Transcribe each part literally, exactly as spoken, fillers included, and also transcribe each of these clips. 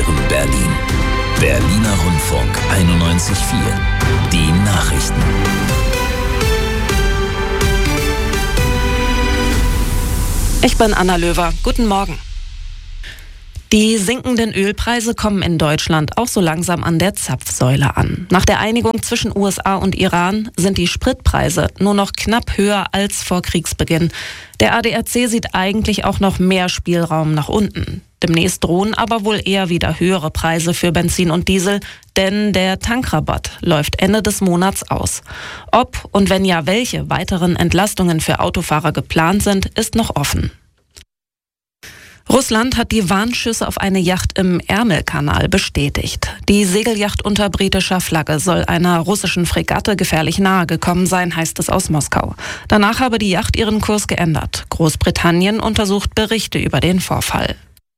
hören Berlin. Berliner Rundfunk einundneunzig Komma vier. Die Nachrichten. Ich bin Anna Löwer. Guten Morgen. Die sinkenden Ölpreise kommen in Deutschland auch so langsam an der Zapfsäule an. Nach der Einigung zwischen U S A und Iran sind die Spritpreise nur noch knapp höher als vor Kriegsbeginn. Der A D A C sieht eigentlich auch noch mehr Spielraum nach unten. Demnächst drohen aber wohl eher wieder höhere Preise für Benzin und Diesel, denn der Tankrabatt läuft Ende des Monats aus. Ob und wenn ja, welche weiteren Entlastungen für Autofahrer geplant sind, ist noch offen. Russland hat die Warnschüsse auf eine Yacht im Ärmelkanal bestätigt. Die Segelyacht unter britischer Flagge soll einer russischen Fregatte gefährlich nahe gekommen sein, heißt es aus Moskau. Danach habe die Yacht ihren Kurs geändert. Großbritannien untersucht Berichte über den Vorfall.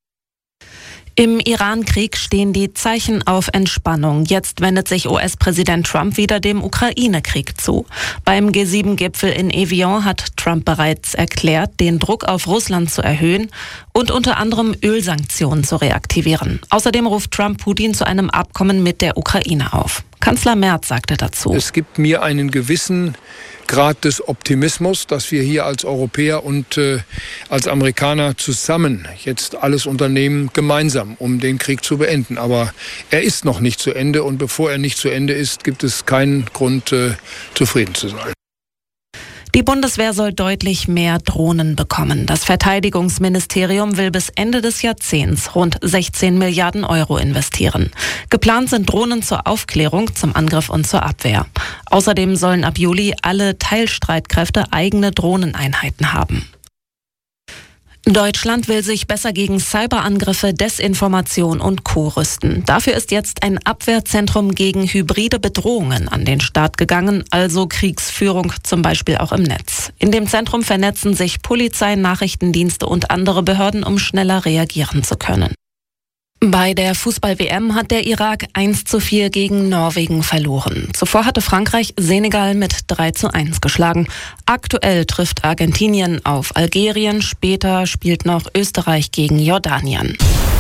Im Iran-Krieg stehen die Zeichen auf Entspannung. Jetzt wendet sich U S-Präsident Trump wieder dem Ukraine-Krieg zu. Beim G sieben Gipfel in Evian hat Trump bereits erklärt, den Druck auf Russland zu erhöhen und unter anderem Ölsanktionen zu reaktivieren. Außerdem ruft Trump Putin zu einem Abkommen mit der Ukraine auf. Kanzler Merz sagte dazu: Es gibt mir einen gewissen Grad des Optimismus, dass wir hier als Europäer und äh, als Amerikaner zusammen jetzt alles unternehmen, gemeinsam, um den Krieg zu beenden. Aber er ist noch nicht zu Ende und bevor er nicht zu Ende ist, gibt es keinen Grund, äh, zufrieden zu sein. Die Bundeswehr soll deutlich mehr Drohnen bekommen. Das Verteidigungsministerium will bis Ende des Jahrzehnts rund sechzehn Milliarden Euro investieren. Geplant sind Drohnen zur Aufklärung, zum Angriff und zur Abwehr. Außerdem sollen ab Juli alle Teilstreitkräfte eigene Drohneneinheiten haben. Deutschland will sich besser gegen Cyberangriffe, Desinformation und Co. rüsten. Dafür ist jetzt ein Abwehrzentrum gegen hybride Bedrohungen an den Start gegangen, also Kriegsführung zum Beispiel auch im Netz. In dem Zentrum vernetzen sich Polizei, Nachrichtendienste und andere Behörden, um schneller reagieren zu können. Bei der Fußball-W M hat der Irak eins zu vier gegen Norwegen verloren. Zuvor hatte Frankreich Senegal mit drei zu eins geschlagen. Aktuell trifft Argentinien auf Algerien, später spielt noch Österreich gegen Jordanien.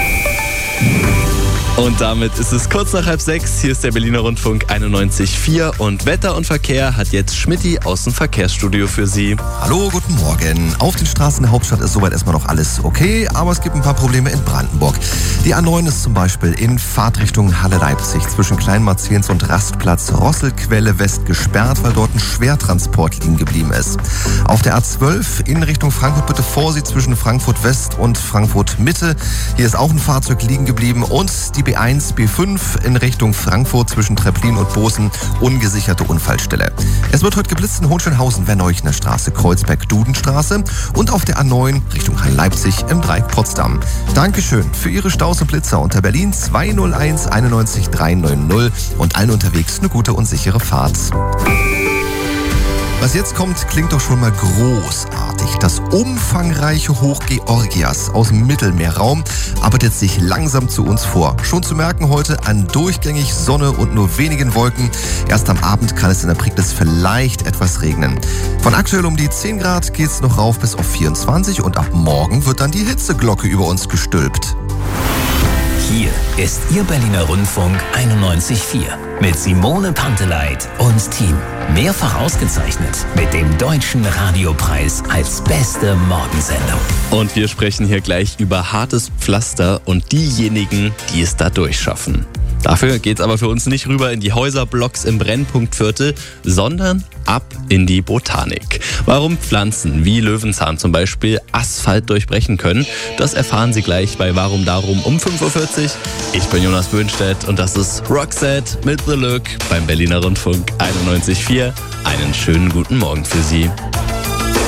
Und damit ist es kurz nach halb sechs. Hier ist der Berliner Rundfunk einundneunzig Komma vier und Wetter und Verkehr hat jetzt Schmitty aus dem Verkehrsstudio für Sie. Hallo, guten Morgen. Auf den Straßen der Hauptstadt ist soweit erstmal noch alles okay, aber es gibt ein paar Probleme in Brandenburg. Die A neun ist zum Beispiel in Fahrtrichtung Halle-Leipzig zwischen Kleinmarzens und Rastplatz Rosselquelle West gesperrt, weil dort ein Schwertransport liegen geblieben ist. Auf der A zwölf in Richtung Frankfurt bitte Vorsicht zwischen Frankfurt West und Frankfurt Mitte. Hier ist auch ein Fahrzeug liegen geblieben und die B eins, B fünf in Richtung Frankfurt zwischen Treplin und Bosen, ungesicherte Unfallstelle. Es wird heute geblitzt in Hohenschönhausen-Werneuchner Straße, Kreuzberg-Dudenstraße und auf der A neun Richtung Halle-Leipzig im Dreieck Potsdam. Dankeschön für Ihre Staus und Blitzer unter Berlin zwei null eins einundneunzig drei neun null und allen unterwegs eine gute und sichere Fahrt. Was jetzt kommt, klingt doch schon mal großartig. Das umfangreiche Hoch Georgias aus dem Mittelmeerraum arbeitet sich langsam zu uns vor. Schon zu merken heute an durchgängig Sonne und nur wenigen Wolken. Erst am Abend kann es in der Prignitz vielleicht etwas regnen. Von aktuell um die zehn Grad geht's noch rauf bis auf vierundzwanzig und ab morgen wird dann die Hitzeglocke über uns gestülpt. Hier ist Ihr Berliner Rundfunk einundneunzig Komma vier mit Simone Panteleit und Team. Mehrfach ausgezeichnet mit dem Deutschen Radiopreis als beste Morgensendung. Und wir sprechen hier gleich über hartes Pflaster und diejenigen, die es da durchschaffen. Dafür geht's aber für uns nicht rüber in die Häuserblocks im Brennpunktviertel, sondern ab in die Botanik. Warum Pflanzen wie Löwenzahn zum Beispiel Asphalt durchbrechen können, das erfahren Sie gleich bei Warum Darum um fünf Uhr vierzig. Ich bin Jonas Böhnstedt und das ist Roxette mit The Look beim Berliner Rundfunk einundneunzig Komma vier. Einen schönen guten Morgen für Sie.